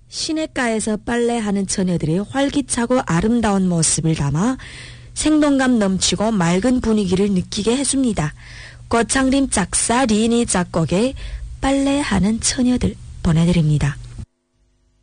시냇가에서 빨래하는 처녀들의 활기차고 아름다운 모습을 담아 생동감 넘치고 맑은 분위기를 느끼게 해줍니다. 꽃창림 작사 리니 작곡의 빨래하는 처녀들 보내드립니다.